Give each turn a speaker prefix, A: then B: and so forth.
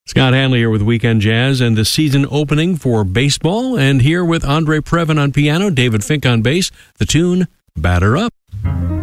A: Scott Hanley here with Weekend Jazz and the season opening for baseball. And here with Andre Previn on piano, David Fink on bass, the tune Batter Up.